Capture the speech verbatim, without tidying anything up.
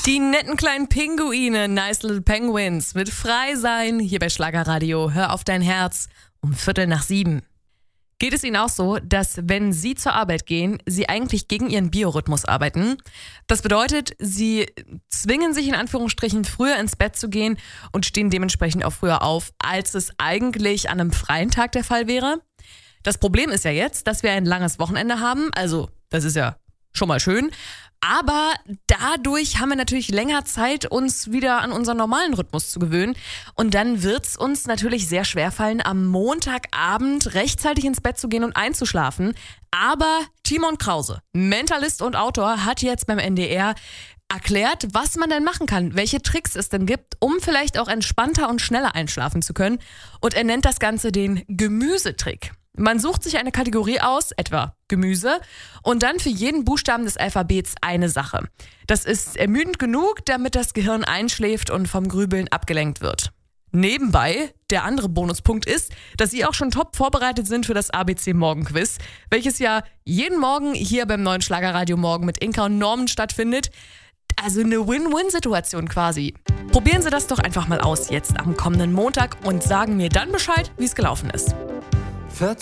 Die netten kleinen Pinguine, Nice Little Penguins, mit Frei sein, hier bei Schlagerradio. Hör auf dein Herz, um Viertel nach sieben. Geht es Ihnen auch so, dass wenn Sie zur Arbeit gehen, Sie eigentlich gegen Ihren Biorhythmus arbeiten? Das bedeutet, Sie zwingen sich in Anführungsstrichen früher ins Bett zu gehen und stehen dementsprechend auch früher auf, als es eigentlich an einem freien Tag der Fall wäre. Das Problem ist ja jetzt, dass wir ein langes Wochenende haben, also das ist ja schon mal schön. Aber dadurch haben wir natürlich länger Zeit, uns wieder an unseren normalen Rhythmus zu gewöhnen. Und dann wird es uns natürlich sehr schwerfallen, am Montagabend rechtzeitig ins Bett zu gehen und einzuschlafen. Aber Timon Krause, Mentalist und Autor, hat jetzt beim N D R erklärt, was man denn machen kann, welche Tricks es denn gibt, um vielleicht auch entspannter und schneller einschlafen zu können. Und er nennt das Ganze den Gemüsetrick. Man sucht sich eine Kategorie aus, etwa Gemüse, und dann für jeden Buchstaben des Alphabets eine Sache. Das ist ermüdend genug, damit das Gehirn einschläft und vom Grübeln abgelenkt wird. Nebenbei, der andere Bonuspunkt ist, dass Sie auch schon top vorbereitet sind für das A B C Morgenquiz, welches ja jeden Morgen hier beim neuen Schlagerradio Morgen mit Inka und Norman stattfindet. Also eine Win-Win-Situation quasi. Probieren Sie das doch einfach mal aus jetzt am kommenden Montag und sagen mir dann Bescheid, wie es gelaufen ist.